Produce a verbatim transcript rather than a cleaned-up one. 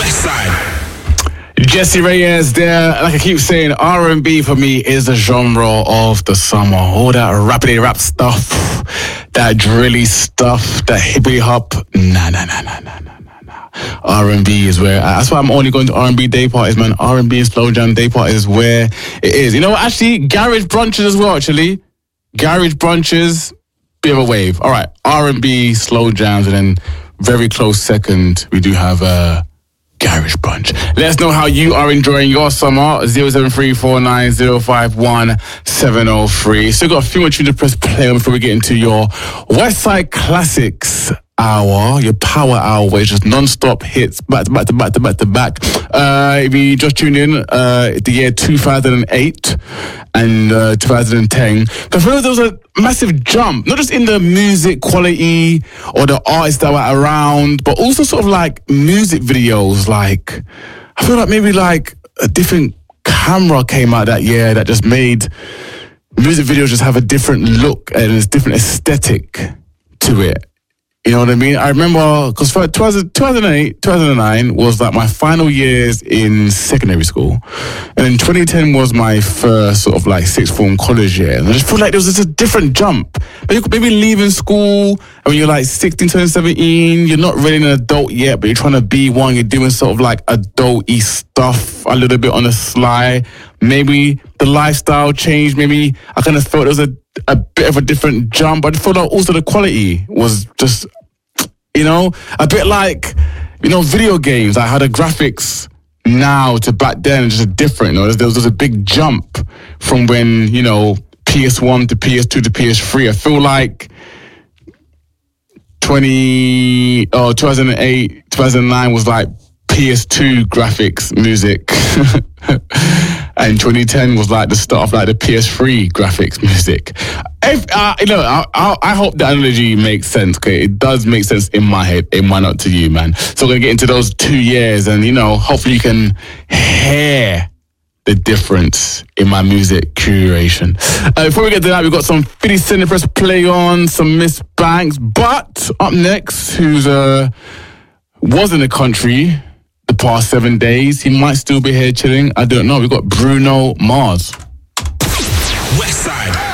Westside. Jesse Reyes there. Like I keep saying, R and B for me is the genre of the summer. All that rapidy rap stuff, that drilly stuff, that hippie hop. Nah, nah, nah, nah, nah, nah, nah, nah. R and B is where, that's why I'm only going to R and B day parties, man. R and B and slow jam day parties is where it is. You know what, actually, garage brunches as well, actually. Garage brunches, bit of a wave. All right, R and B, slow jams, and then very close second, we do have a garage brunch. Let us know how you are enjoying your summer. zero seven three four nine zero five one seven zero three. Still got a few more tunes to press play on before we get into your Westside Classics hour, your power hour, where it's just non-stop hits, back to back to back to back to back. Uh, if you just tuned in, uh, the year two thousand eight and uh, two thousand ten, but I feel like there was a massive jump, not just in the music quality or the artists that were around, but also sort of like music videos. Like, I feel like maybe like a different camera came out that year that just made music videos just have a different look and a different aesthetic to it. You know what I mean? I remember, because for two thousand eight, two thousand nine was like my final years in secondary school. And then twenty ten was my first sort of like sixth form college year. And I just feel like there was just a different jump. Maybe leaving school, and when you're like sixteen, seventeen, you're not really an adult yet, but you're trying to be one. You're doing sort of like adult-y stuff a little bit on the sly. Maybe the lifestyle changed. Maybe I kind of felt there was a a bit of a different jump. I just felt like also the quality was just, you know, a bit like, you know, video games. Like how the graphics now to back then is just different. You know, there was, there was a big jump from when, you know, P S one to P S two to P S three. I feel like twenty, oh, two thousand eight, two thousand nine was like P S two graphics music. And twenty ten was like the start of like the P S three graphics music. If, uh, you know, I, I, I hope the analogy makes sense. Okay, it does make sense in my head. It might not to you, man. So we're gonna get into those two years, and you know, hopefully you can hear the difference in my music curation. Uh, before we get to that, we've got some fifty Cent to press play on, some Miss Banks. But up next, who's uh was in the country the past seven days. He might still be here chilling. I don't know. We've got Bruno Mars. Westside.